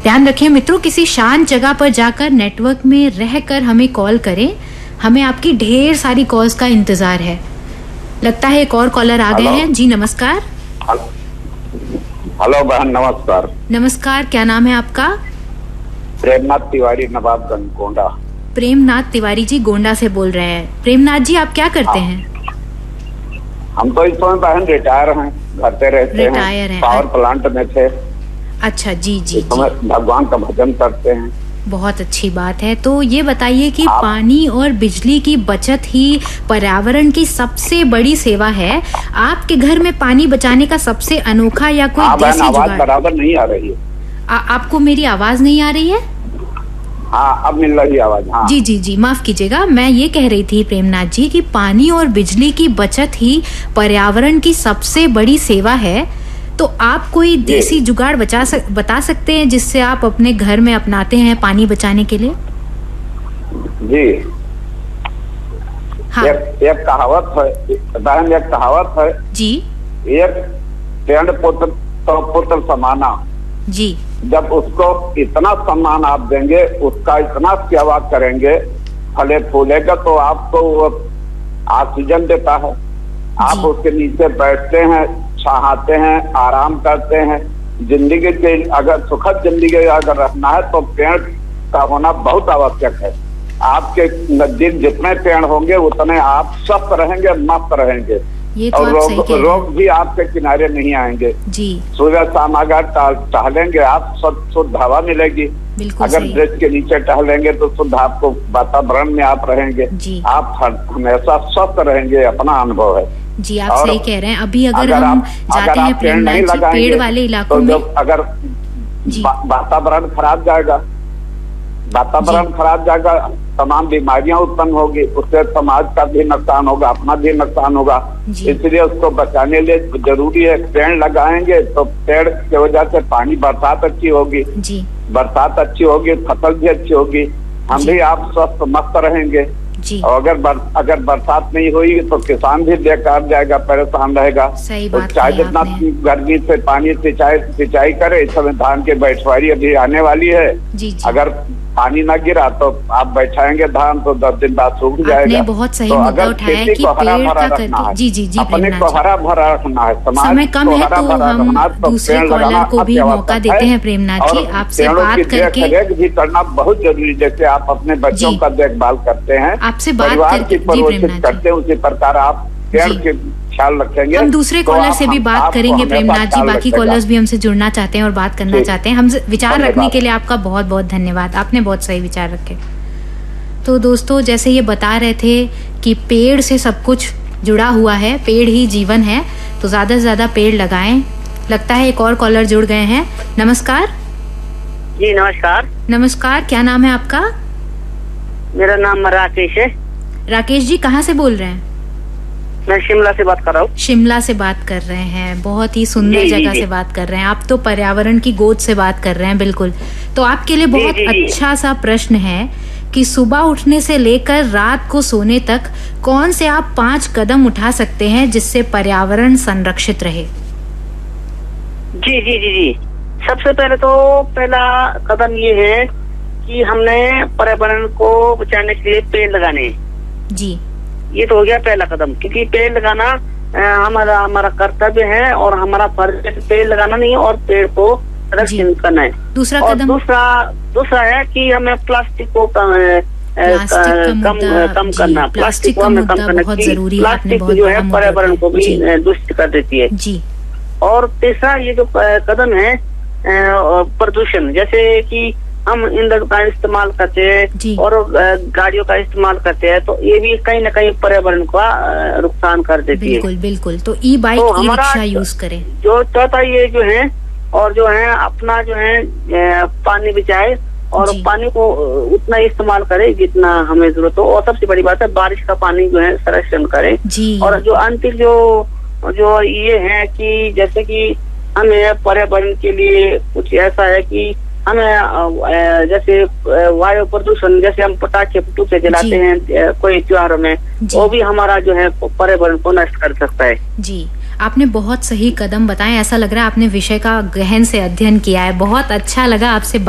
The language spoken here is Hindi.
ध्यान रखें मित्रों, किसी शांत जगह पर जाकर नेटवर्क में रहकर हमें कॉल करें। हमें आपकी ढेर सारी कॉल्स का इंतजार है। लगता है एक और कॉलर आ गए हैं। जी नमस्कार। हेलो बहन, नमस्कार। नमस्कार, क्या नाम है आपका? प्रेमनाथ तिवारी, नवाबगंज, गोंडा। प्रेमनाथ तिवारी जी गोंडा से बोल रहे हैं। प्रेमनाथ जी आप क्या करते हैं? हम तो इस समय बहन रिटायर हैं, घर पे रहते हैं। पावर प्लांट में थे। अच्छा, जी जी इस समय भगवान का भजन करते हैं। बहुत अच्छी बात है। तो ये बताइए कि पानी और बिजली की बचत ही पर्यावरण की सबसे बड़ी सेवा है। आपके घर में पानी बचाने का सबसे अनोखा या कोई देसी जुगाड़? आवाज बराबर नहीं आ रही है। आपको मेरी आवाज नहीं आ रही है? हाँ, अब मिल रही आवाज। हाँ। जी जी जी, माफ कीजिएगा। मैं ये कह रही थी प्रेमनाथ जी कि पानी और बिजली की बचत ही पर्यावरण की सबसे बड़ी सेवा है। तो आप कोई देसी जुगाड़ बता सकते हैं जिससे आप अपने घर में अपनाते हैं पानी बचाने के लिए? जी हाँ। एक कहावत है बहन, एक कहावत है जी। एक पेड़ पुत्र तो पुत्र समाना। जी। जब उसको इतना सम्मान आप देंगे, उसका इतना सेवा करेंगे, फले फूलेगा, तो आपको वो ऑक्सीजन देता है। आप उसके नीचे बैठते हैं, छाहाते हैं, आराम करते हैं। जिंदगी के अगर सुखद जिंदगी अगर रखना है तो पेड़ का होना बहुत आवश्यक है। आपके नजदीक जितने पेड़ होंगे उतने आप स्वस्थ रहेंगे, मस्त रहेंगे। ये तो और रोग भी आपके किनारे नहीं आएंगे जी। सुबह शाम अगर टहलेंगे आप, शुद्ध हवा मिलेगी। अगर वृक्ष के नीचे टहलेंगे तो शुद्ध आपको वातावरण में आप रहेंगे। आप हमेशा स्वस्थ रहेंगे, अपना अनुभव है जी। आप सही कह रहे हैं। अभी अगर हम जाते हैं प्रेमनाथ जी पेड़ वाले इलाकों में, अगर वातावरण खराब जाएगा, तमाम बीमारियां उत्पन्न होगी, उससे समाज का भी नुकसान होगा, अपना भी नुकसान होगा। इसलिए उसको बचाने लिए जरूरी है पेड़ लगाएंगे तो पेड़ की वजह से पानी, बरसात अच्छी होगी। बरसात अच्छी होगी, फसल भी अच्छी होगी, हम भी आप स्वस्थ मस्त रहेंगे। और अगर बरसात नहीं हुई तो किसान भी बेकार जाएगा, परेशान रहेगा। चाहे जितना गर्मी से पानी सिंचाई करे, इस समय धान के बैठवारी अभी आने वाली है। अगर पानी ना गिरा तो आप बैठाएंगे धान तो 10 दिन बाद सूख जाएगा। आपने बहुत सही मुद्दा उठाया है कि पेड़ का करके जी जी जी अपने को हरा भरा रखना है, समाज समय कम है तो हम तो दूसरे कॉलर को भी मौका देते हैं। प्रेमनाथ जी आपसे बात करके देख भी करना बहुत जरूरी। जैसे आप अपने बच्चों का देखभाल करते हैं, आपसे बात करके करते हैं, उसी प्रकार आप पेड़ के ख्याल रखेंगे। हम दूसरे कॉलर से भी बात करेंगे प्रेमनाथ जी। बाकी कॉलर्स भी हमसे जुड़ना चाहते हैं और बात करना चाहते हैं। हम विचार रखने के लिए आपका बहुत बहुत धन्यवाद। आपने बहुत सही विचार रखे। तो दोस्तों, जैसे ये बता रहे थे कि पेड़ से सब कुछ जुड़ा हुआ है, पेड़ ही जीवन है, तो ज्यादा से ज्यादा पेड़ लगाएं। लगता है एक और कॉलर जुड़ गए हैं। नमस्कार। जी नमस्कार। नमस्कार, क्या नाम है आपका? मेरा नाम राकेश है। राकेश जी कहाँ से बोल रहे हैं? मैं शिमला से बात कर रहा हूँ। शिमला से बात कर रहे हैं, बहुत ही सुंदर जगह से बात कर रहे हैं। आप तो पर्यावरण की गोद से बात कर रहे हैं। बिल्कुल। तो आपके लिए बहुत अच्छा सा प्रश्न है कि सुबह उठने से लेकर रात को सोने तक कौन से आप 5 कदम उठा सकते हैं जिससे पर्यावरण संरक्षित रहे? जी जी जी जी सबसे पहले तो पहला कदम ये है कि हमने पर्यावरण को बचाने के लिए पेड़ लगाने जी। ये तो हो गया पहला कदम, क्योंकि पेड़ लगाना हमारा कर्तव्य है और हमारा फर्ज है। पेड़ लगाना नहीं और पेड़ को संरक्षित करना है। दूसरा कदम, दूसरा है कि हमें प्लास्टिक को कम करना। प्लास्टिक को हमें कम करना, प्लास्टिक जो है पर्यावरण को भी दूषित कर देती है जी। और तीसरा ये जो कदम है प्रदूषण, जैसे कि हम ईंधन का इस्तेमाल करते हैं और गाड़ियों का इस्तेमाल करते हैं, तो ये भी कहीं न कहीं पर्यावरण का नुकसान कर देती है। बिल्कुल बिल्कुल। तो ई बाइक, ई रिक्शा यूज करें। जो चौथा ये जो है, और जो है अपना जो है पानी बचाए और पानी को उतना इस्तेमाल करे जितना हमें जरूरत हो। और सबसे बड़ी बात है बारिश का पानी जो है संरक्षण करें। और जो अंतिम जो ये है कि जैसे कि हमें पर्यावरण के लिए कुछ ऐसा है कि हमें जैसे वायु प्रदूषण, जैसे हम पटाखे जलाते हैं कोई त्योहारों में, वो भी हमारा जो है पर्यावरण को नष्ट कर सकता है जी। आपने बहुत सही कदम बताए। ऐसा लग रहा है आपने विषय का गहन से अध्ययन किया है। बहुत अच्छा लगा आपसे